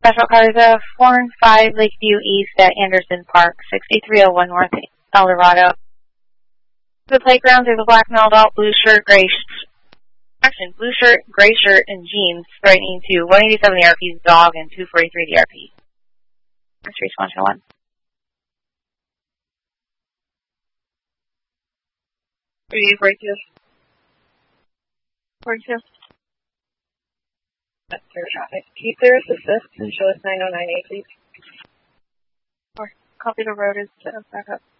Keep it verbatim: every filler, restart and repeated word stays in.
Special cars of four and five Lakeview East at Anderson Park, sixty-three oh one North El Dorado. The playground is a black male adult, blue shirt, gray sh action, blue shirt, gray shirt, and jeans, threatening to one eighty-seven D R P's dog and two forty-three D R P. That's response one. Three forty-two. Forty-two. That's clear traffic. Keep there as assist and show us nine oh nine A, please. Or copy the road is set up back up.